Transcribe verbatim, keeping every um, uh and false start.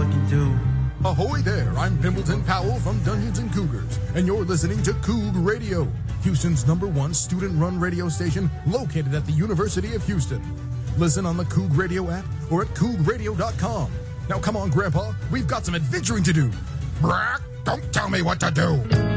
fucking do. Ahoy there, I'm Pimbleton Powell from Dungeons and Cougars, and you're listening to Coug Radio, Houston's number one student-run radio station located at the University of Houston. Listen on the Coug Radio app or at coug radio dot com. Now come on, Grandpa, we've got some adventuring to do. Brack, don't tell me what to do.